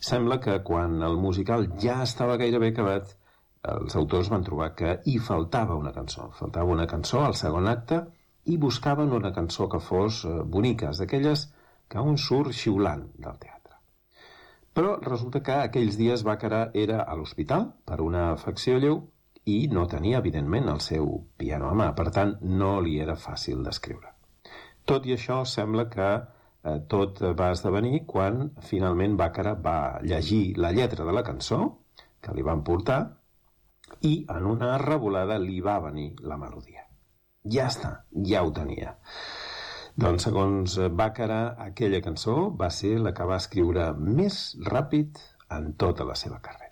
Sembla que quan el musical ja estava gairebé acabat, els autors van trobar que hi faltava una cançó. Faltava una cançó al segon acte i buscaven una cançó que fos bonica, d'aquelles que un surt xiulant del teatre. Però resulta que aquells dies Bàcara era a l'hospital per una afecció lleu i no tenia, evidentment, el seu piano a mà. Per tant, no li era fàcil d'escriure. Tot i això, sembla que tot va esdevenir quan finalment Bàcara va llegir la lletra de la cançó que li van portar i en una revolada li va venir la melodia. Ja està, ja ho tenia. Doncs segons Bàcara, aquella cançó va ser la que va escriure més ràpid en tota la seva carrera.